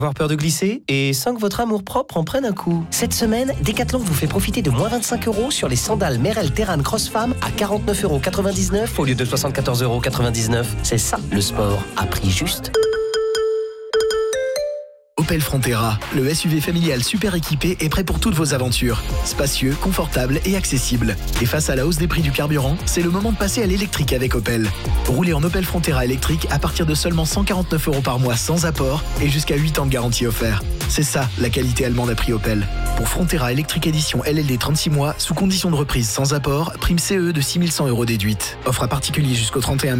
Avoir peur de glisser et sans que votre amour-propre en prenne un coup. Cette semaine, Decathlon vous fait profiter de moins 25 € sur les sandales Merrell Terran Crossfam à 49,99 € au lieu de 74,99 €. C'est ça, le sport, à prix juste. Opel Frontera, le SUV familial super équipé est prêt pour toutes vos aventures. Spacieux, confortable et accessible. Et face à la hausse des prix du carburant, c'est le moment de passer à l'électrique avec Opel. Roulez en Opel Frontera électrique à partir de seulement 149 € par mois sans apport et jusqu'à 8 ans de garantie offert. C'est ça, la qualité allemande à prix Opel. Pour Frontera électrique édition LLD 36 mois, sous condition de reprise sans apport, prime CE de 6 100 € déduite. Offre à particulier jusqu'au 31 mai.